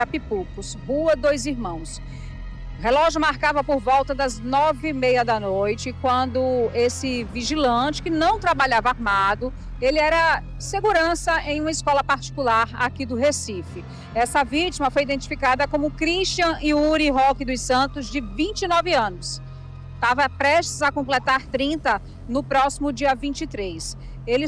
Pipupos, Rua Dois Irmãos. O relógio marcava por volta das 9h30 da noite, quando esse vigilante, que não trabalhava armado, ele era segurança em uma escola particular aqui do Recife. Essa vítima foi identificada como Christian Yuri Roque dos Santos, de 29 anos. Estava prestes a completar 30 no próximo dia 23. Ele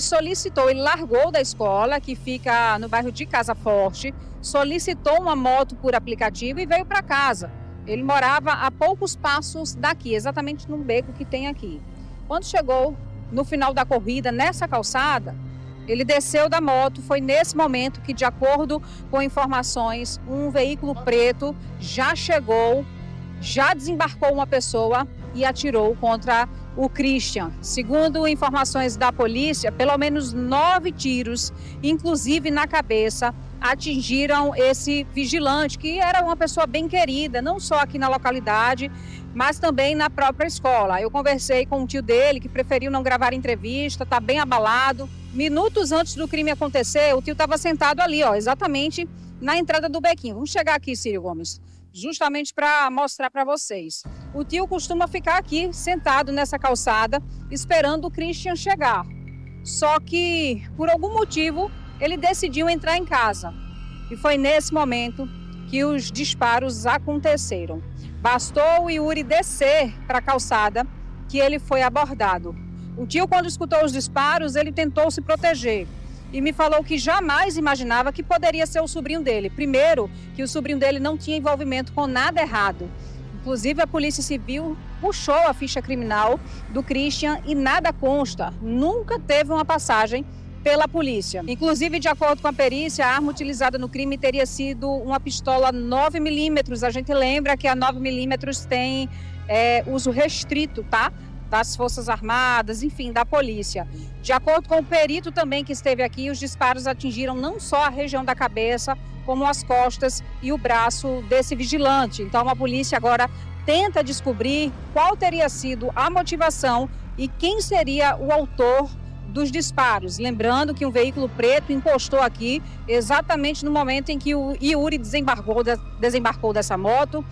largou da escola, que fica no bairro de Casa Forte, solicitou uma moto por aplicativo e veio para casa. Ele morava a poucos passos daqui, exatamente num beco que tem aqui. Quando chegou no final da corrida, nessa calçada, ele desceu da moto. Foi nesse momento que, de acordo com informações, um veículo preto já chegou, já desembarcou uma pessoa e atirou contra o Christian. Segundo informações da polícia, pelo menos 9 tiros, inclusive na cabeça, atingiram esse vigilante, que era uma pessoa bem querida, não só aqui na localidade, mas também na própria escola. Eu conversei com o tio dele, que preferiu não gravar entrevista, está bem abalado. Minutos antes do crime acontecer, o tio estava sentado ali, exatamente na entrada do bequinho. Vamos chegar aqui, Círio Gomes, justamente para mostrar para vocês. O tio costuma ficar aqui, sentado nessa calçada, esperando o Christian chegar. Só que, por algum motivo, ele decidiu entrar em casa. E foi nesse momento que os disparos aconteceram. Bastou o Yuri descer para a calçada que ele foi abordado. O tio, quando escutou os disparos, ele tentou se proteger e me falou que jamais imaginava que poderia ser o sobrinho dele. Primeiro, que o sobrinho dele não tinha envolvimento com nada errado. Inclusive, a Polícia Civil puxou a ficha criminal do Christian e nada consta. Nunca teve uma passagem pela polícia. Inclusive, de acordo com a perícia, a arma utilizada no crime teria sido uma pistola 9mm. A gente lembra que a 9mm tem uso restrito, tá? Das Forças Armadas, enfim, da polícia. De acordo com o perito também que esteve aqui, os disparos atingiram não só a região da cabeça, como as costas e o braço desse vigilante. Então, a polícia agora tenta descobrir qual teria sido a motivação e quem seria o autor dos disparos. Lembrando que um veículo preto encostou aqui exatamente no momento em que o Yuri desembarcou dessa moto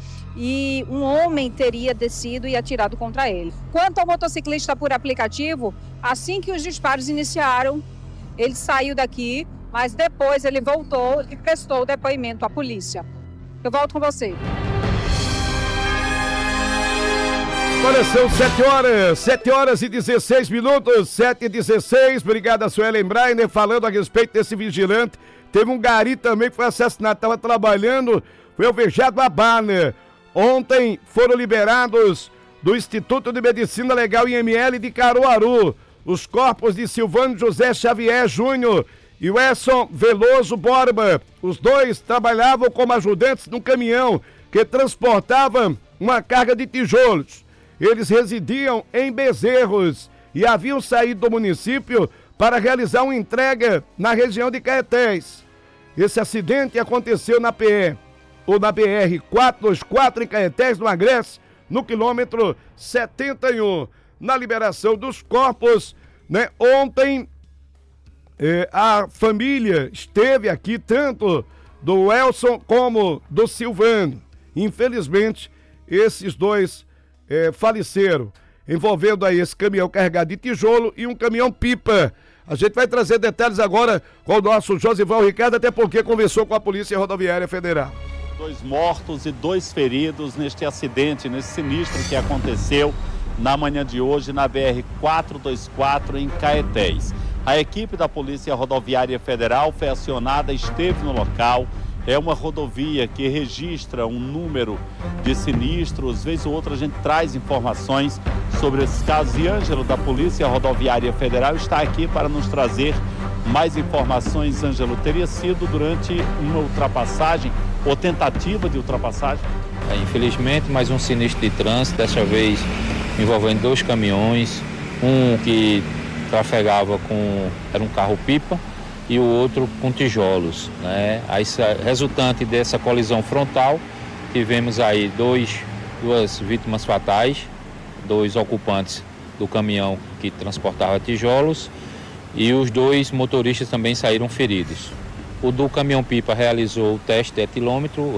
e um homem teria descido e atirado contra ele. Quanto ao motociclista por aplicativo, assim que os disparos iniciaram, ele saiu daqui, mas depois ele voltou e prestou depoimento à polícia. Eu volto com você. Agora são 7h16, 7h16. Obrigado a Suelen Brainer falando a respeito desse vigilante. Teve um gari também que foi assassinado, estava trabalhando, foi alvejado a bala. Ontem foram liberados do Instituto de Medicina Legal IML de Caruaru os corpos de Silvano José Xavier Júnior e Wesson Veloso Borba. Os dois trabalhavam como ajudantes num caminhão que transportava uma carga de tijolos. Eles residiam em Bezerros e haviam saído do município para realizar uma entrega na região de Caetés. Esse acidente aconteceu na BR-424 em Caetés, no Agreste, no quilômetro 71. Na liberação dos corpos, ontem a família esteve aqui, tanto do Elson como do Silvano. Infelizmente, esses dois faleceram, envolvendo aí esse caminhão carregado de tijolo e um caminhão-pipa. A gente vai trazer detalhes agora com o nosso Josival Ricardo, até porque conversou com a Polícia Rodoviária Federal. 2 mortos e 2 feridos neste acidente, nesse sinistro que aconteceu na manhã de hoje na BR-424 em Caetés. A equipe da Polícia Rodoviária Federal foi acionada, esteve no local. É uma rodovia que registra um número de sinistros. Vez ou outra a gente traz informações sobre esses casos. E Ângelo, da Polícia Rodoviária Federal, está aqui para nos trazer mais informações. Ângelo, teria sido durante uma ultrapassagem ou tentativa de ultrapassagem? Infelizmente, mais um sinistro de trânsito, dessa vez envolvendo 2 caminhões. Um que trafegava era um carro-pipa, e o outro com tijolos, né? Aí, resultante dessa colisão frontal, tivemos aí 2 vítimas fatais, 2 ocupantes do caminhão que transportava tijolos, e os 2 motoristas também saíram feridos. O do caminhão-pipa realizou o teste de etilômetro,